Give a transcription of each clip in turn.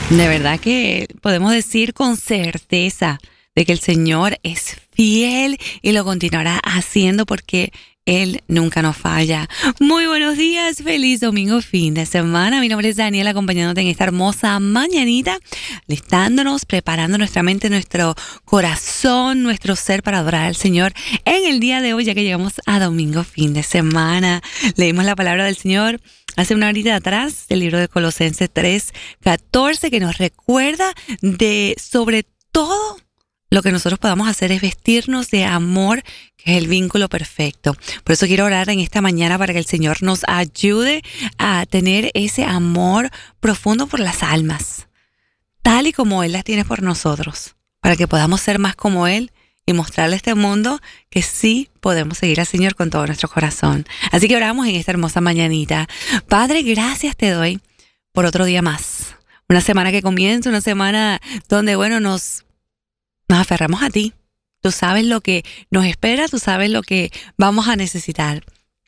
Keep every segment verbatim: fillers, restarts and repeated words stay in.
De verdad que podemos decir con certeza de que el Señor es fiel y lo continuará haciendo porque Él nunca nos falla. Muy buenos días, feliz domingo, fin de semana. Mi nombre es Daniel, acompañándote en esta hermosa mañanita, listándonos, preparando nuestra mente, nuestro corazón, nuestro ser para adorar al Señor en el día de hoy, ya que llegamos a domingo, fin de semana. Leímos la palabra del Señor hace una horita atrás, del libro de Colosenses tres, catorce, que nos recuerda de, sobre todo, lo que nosotros podamos hacer es vestirnos de amor, que es el vínculo perfecto. Por eso quiero orar en esta mañana para que el Señor nos ayude a tener ese amor profundo por las almas, tal y como Él las tiene por nosotros, para que podamos ser más como Él y mostrarle a este mundo que sí podemos seguir al Señor con todo nuestro corazón. Así que oramos en esta hermosa mañanita. Padre, gracias te doy por otro día más. Una semana que comienza, una semana donde, bueno, nos, nos aferramos a ti. Tú sabes lo que nos espera, tú sabes lo que vamos a necesitar.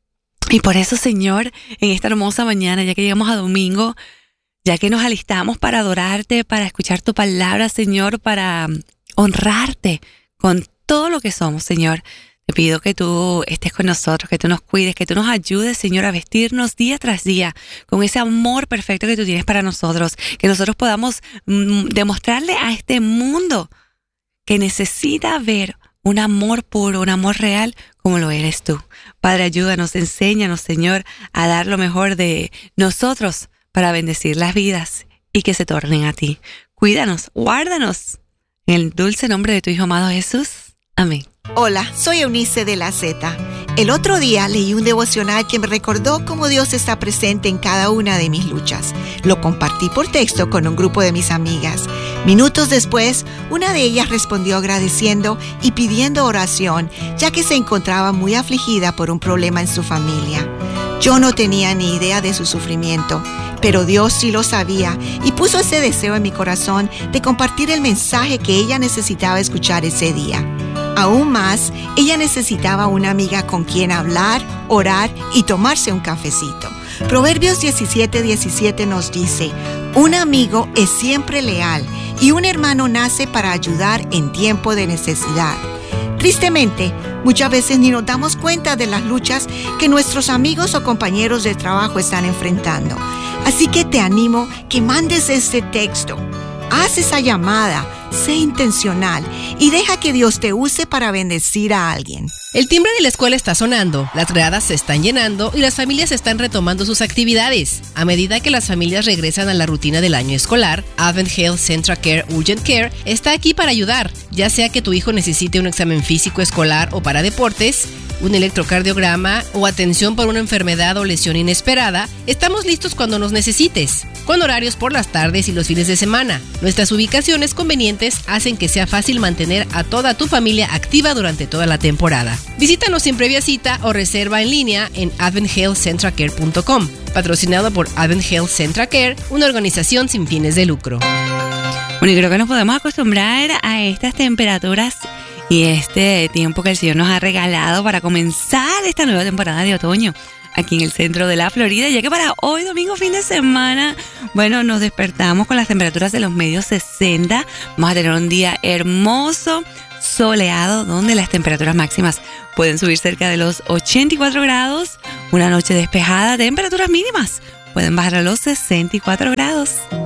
Y por eso, Señor, en esta hermosa mañana, ya que llegamos a domingo, ya que nos alistamos para adorarte, para escuchar tu palabra, Señor, para honrarte con todo lo que somos, Señor, te pido que tú estés con nosotros, que tú nos cuides, que tú nos ayudes, Señor, a vestirnos día tras día con ese amor perfecto que tú tienes para nosotros, que nosotros podamos mm, demostrarle a este mundo que necesita ver un amor puro, un amor real como lo eres tú. Padre, ayúdanos, enséñanos, Señor, a dar lo mejor de nosotros para bendecir las vidas y que se tornen a ti. Cuídanos, guárdanos. En el dulce nombre de tu Hijo amado Jesús. Amén. Hola, soy Eunice de la Z. El otro día leí un devocional que me recordó cómo Dios está presente en cada una de mis luchas. Lo compartí por texto con un grupo de mis amigas. Minutos después, una de ellas respondió agradeciendo y pidiendo oración, ya que se encontraba muy afligida por un problema en su familia. Yo no tenía ni idea de su sufrimiento, pero Dios sí lo sabía y puso ese deseo en mi corazón de compartir el mensaje que ella necesitaba escuchar ese día. Aún más, ella necesitaba una amiga con quien hablar, orar y tomarse un cafecito. Proverbios diecisiete diecisiete nos dice: un amigo es siempre leal y un hermano nace para ayudar en tiempo de necesidad. Tristemente, muchas veces ni nos damos cuenta de las luchas que nuestros amigos o compañeros de trabajo están enfrentando. Así que te animo que mandes este texto. Haz esa llamada, sé intencional y deja que Dios te use para bendecir a alguien. El timbre de la escuela está sonando, las gradas se están llenando y las familias están retomando sus actividades. A medida que las familias regresan a la rutina del año escolar, Advent Health Central Care Urgent Care está aquí para ayudar, ya sea que tu hijo necesite un examen físico escolar o para deportes, un electrocardiograma o atención por una enfermedad o lesión inesperada. Estamos listos cuando nos necesites, con horarios por las tardes y los fines de semana. Nuestras ubicaciones convenientes hacen que sea fácil mantener a toda tu familia activa durante toda la temporada. Visítanos sin previa cita o reserva en línea en advent health central care punto com, patrocinado por Advent Health Central Care, una organización sin fines de lucro. Bueno, y creo que nos podemos acostumbrar a estas temperaturas y este tiempo que el Señor nos ha regalado para comenzar esta nueva temporada de otoño aquí en el centro de la Florida, ya que para hoy, domingo, fin de semana, bueno, nos despertamos con las temperaturas de los medios sesenta. Vamos a tener un día hermoso, soleado, donde las temperaturas máximas pueden subir cerca de los ochenta y cuatro grados. Una noche despejada, temperaturas mínimas pueden bajar a los sesenta y cuatro grados.